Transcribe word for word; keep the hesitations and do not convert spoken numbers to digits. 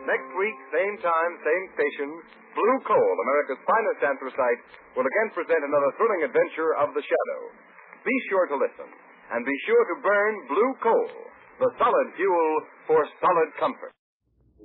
Next week, same time, same station, Blue Coal, America's finest anthracite, will again present another thrilling adventure of the shadow. Be sure to listen, and be sure to burn Blue Coal, the solid fuel for solid comfort.